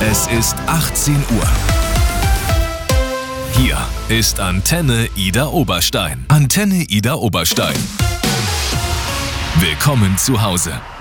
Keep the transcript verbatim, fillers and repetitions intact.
Es ist achtzehn Uhr. Hier ist Antenne Ida Oberstein. Antenne Ida Oberstein. Willkommen zu Hause.